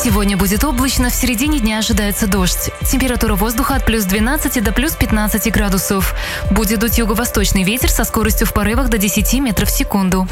Сегодня будет облачно, в середине дня ожидается дождь. Температура воздуха от плюс 12 до плюс 15 градусов. Будет дуть юго-восточный ветер со скоростью в порывах до 10 метров в секунду.